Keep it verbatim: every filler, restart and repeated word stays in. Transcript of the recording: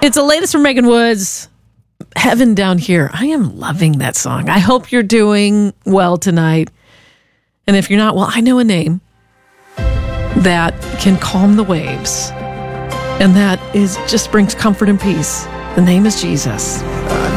It's the latest from Megan Woods. Heaven Down Here. I am loving that song. I hope you're doing well tonight. And if you're not, well, I know a name that can calm the waves. And that is just brings comfort and peace. The name is Jesus.